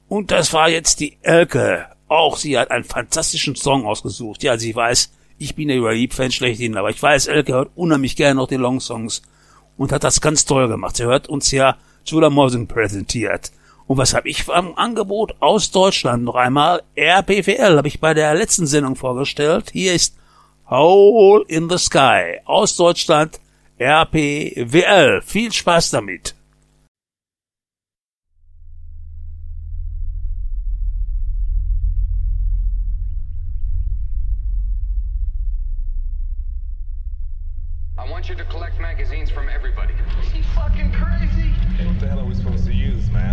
Und das war jetzt die Elke. Auch sie hat einen fantastischen Song ausgesucht. Ja, sie weiß, ich bin der Überlieb-Fan schlechthin, aber ich weiß, Elke hört unheimlich gerne noch die Long-Songs und hat das ganz toll gemacht. Sie hört uns ja Julia Morrison präsentiert. Und was habe ich am Angebot aus Deutschland? Noch einmal RPWL, habe ich bei der letzten Sendung vorgestellt. Hier ist Hole in the Sky aus Deutschland, RPWL. Viel Spaß damit. I want you to collect magazines from everybody. Is he fucking crazy? Hey, what the hell are we supposed to use, man?